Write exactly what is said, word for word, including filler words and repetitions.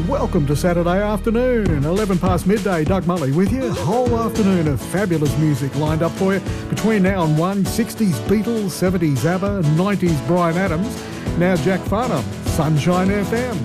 welcome to Saturday afternoon. eleven past midday, Doug Mulley with you. Whole afternoon of fabulous music lined up for you. Between now and one, sixties Beatles, seventies ABBA, nineties Bryan Adams. Now Jack Farnham, Sunshine F M.